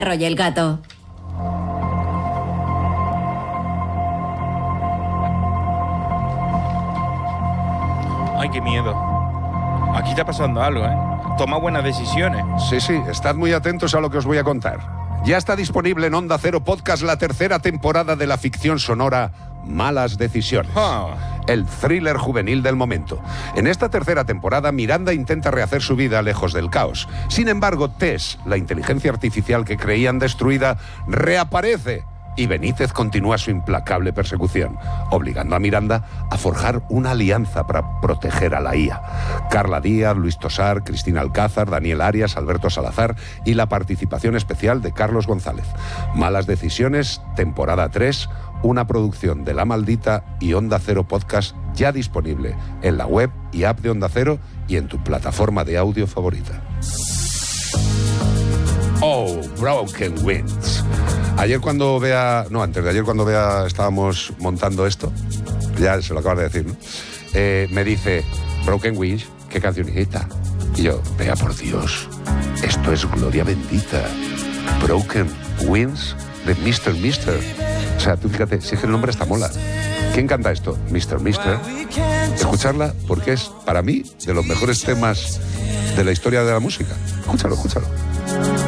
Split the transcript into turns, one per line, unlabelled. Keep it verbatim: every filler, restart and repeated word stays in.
Roy el gato.
Ay, qué miedo. Aquí está pasando algo, ¿eh? Toma buenas decisiones.
Sí, sí, estad muy atentos a lo que os voy a contar. Ya está disponible en Onda Cero Podcast la tercera temporada de la ficción sonora Malas Decisiones.
Oh.
El thriller juvenil del momento. En esta tercera temporada, Miranda intenta rehacer su vida lejos del caos. Sin embargo, Tess, la inteligencia artificial que creían destruida, reaparece. Y Benítez continúa su implacable persecución, obligando a Miranda a forjar una alianza para proteger a la I A. Carla Díaz, Luis Tosar, Cristina Alcázar, Daniel Arias, Alberto Salazar y la participación especial de Carlos González. Malas Decisiones, temporada tres, una producción de La Maldita y Onda Cero Podcast, ya disponible en la web y app de Onda Cero y en tu plataforma de audio favorita. Oh, Broken Wings. Ayer cuando vea, no, antes de ayer cuando vea, estábamos montando esto, ya se lo acabas de decir, ¿no? Eh, me dice, Broken Wings, ¿qué canción es esta? Y yo, vea por Dios, esto es Gloria Bendita. Broken Wings de mister mister. O sea, tú fíjate, si es que el nombre está mola. ¿Quién canta esto? mister mister. Escucharla porque es, para mí, de los mejores temas de la historia de la música. Escúchalo, escúchalo.